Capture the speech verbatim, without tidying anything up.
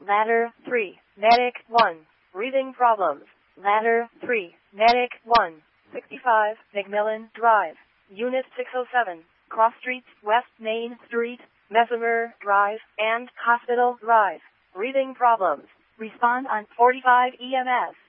Ladder three, Medic one. Breathing problems. Ladder three, Medic one. sixty-five, McMillan Drive. Unit six oh seven, Cross Street, West Main Street, Messenger Drive, and Hospital Drive. Breathing problems. Respond on forty-five E M S.